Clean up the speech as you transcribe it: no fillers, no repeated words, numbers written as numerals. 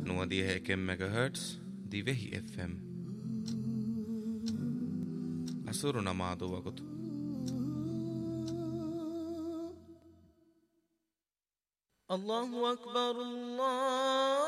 نودي هيك ميجاهرتز دي وهي اف ام أسرنا مع وقت. الله أكبر الله